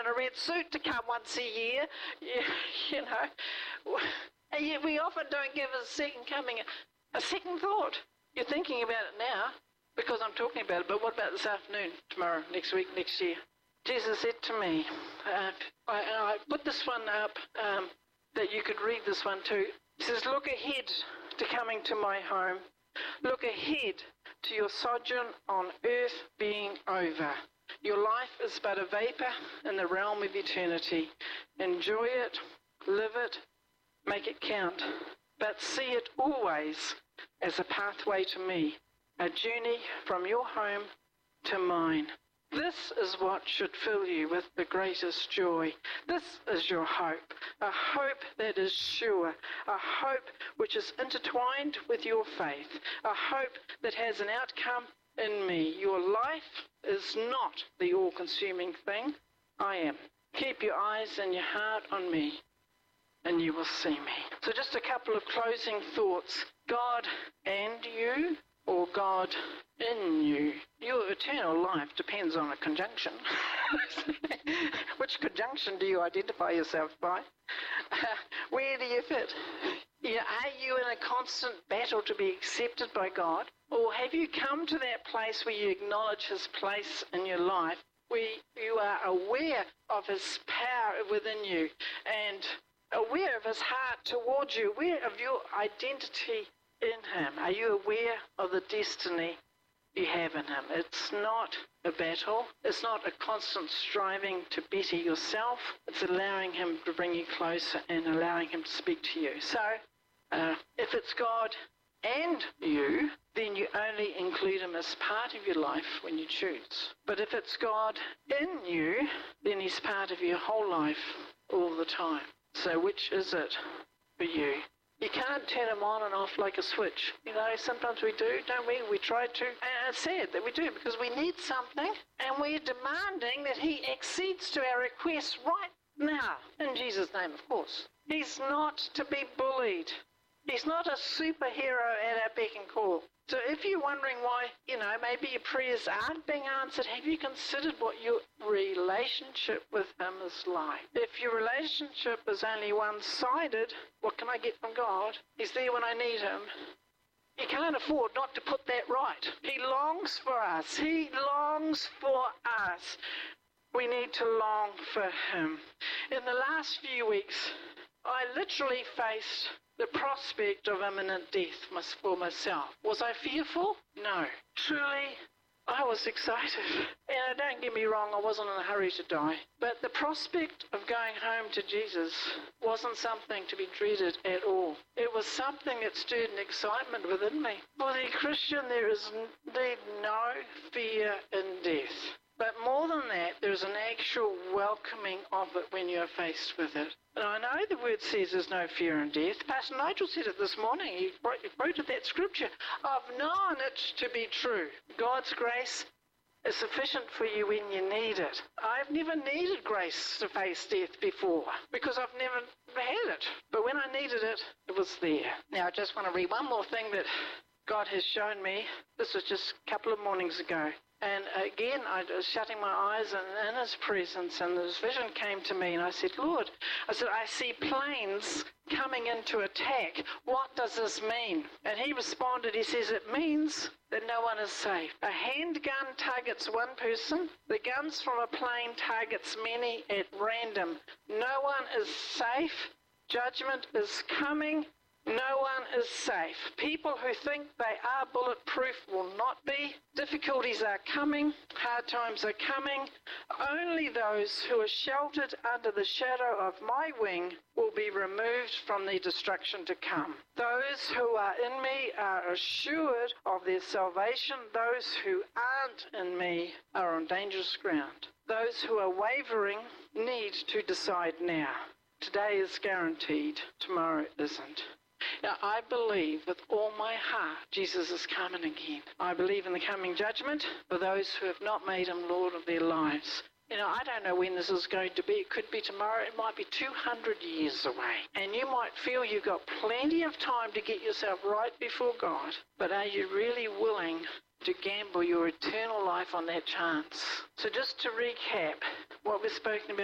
in a red suit to come once a year, you know. And yet we often don't give His second coming a second thought. You're thinking about it now because I'm talking about it, but what about this afternoon, tomorrow, next week, next year? Jesus said to me, I put this one up that you could read this one too. He says, look ahead to coming to my home. Look ahead to your sojourn on earth being over. Your life is but a vapor in the realm of eternity. Enjoy it, live it, make it count, but see it always as a pathway to me, a journey from your home to mine. This is what should fill you with the greatest joy. This is your hope, a hope that is sure, a hope which is intertwined with your faith, a hope that has an outcome in me. Your life is not the all-consuming thing. I am. Keep your eyes and your heart on me, and you will see me. So just a couple of closing thoughts. God and you, or God in you? Your eternal life depends on a conjunction. Which conjunction do you identify yourself by? Where do you fit? Are you in a constant battle to be accepted by God? Or have you come to that place where you acknowledge His place in your life, where you are aware of His power within you and aware of His heart towards you, aware of your identity in Him? Are you aware of the destiny you have in Him? It's not a battle. It's not a constant striving to better yourself. It's allowing Him to bring you closer and allowing Him to speak to you. So, if it's God and you, then you only include Him as part of your life when you choose. But if it's God in you, then He's part of your whole life all the time. So which is it for you? You can't turn Him on and off like a switch. You know, sometimes we do, don't we? We try to. And it's sad that we do because we need something and we're demanding that He accedes to our requests right now. In Jesus' name, of course. He's not to be bullied. He's not a superhero at our beck and call. So if you're wondering why, maybe your prayers aren't being answered, have you considered what your relationship with Him is like? If your relationship is only one-sided, what can I get from God? He's there when I need Him. You can't afford not to put that right. He longs for us. He longs for us. We need to long for Him. In the last few weeks, I literally faced the prospect of imminent death for myself. Was I fearful? No. Truly, I was excited. And don't get me wrong, I wasn't in a hurry to die. But the prospect of going home to Jesus wasn't something to be dreaded at all. It was something that stirred an excitement within me. For the Christian, there is indeed no fear in death. But more than that, there's an actual welcoming of it when you're faced with it. And I know the Word says there's no fear in death. Pastor Nigel said it this morning. He quoted that scripture. I've known it to be true. God's grace is sufficient for you when you need it. I've never needed grace to face death before because I've never had it. But when I needed it, it was there. Now I just want to read one more thing that God has shown me. This was just a couple of mornings ago. And again, I was shutting my eyes in His presence, and this vision came to me, and I said, Lord, I see planes coming in to attack. What does this mean? And He responded, He says, it means that no one is safe. A handgun targets one person. The guns from a plane targets many at random. No one is safe. Judgment is coming. No one is safe. People who think they are bulletproof will not be. Difficulties are coming. Hard times are coming. Only those who are sheltered under the shadow of my wing will be removed from the destruction to come. Those who are in me are assured of their salvation. Those who aren't in me are on dangerous ground. Those who are wavering need to decide now. Today is guaranteed. Tomorrow isn't. Now, I believe with all my heart Jesus is coming again. I believe in the coming judgment for those who have not made Him Lord of their lives. I don't know when this is going to be. It could be tomorrow. It might be 200 years away. And you might feel you've got plenty of time to get yourself right before God. But are you really willing to gamble your eternal life on that chance? So just to recap what we've spoken about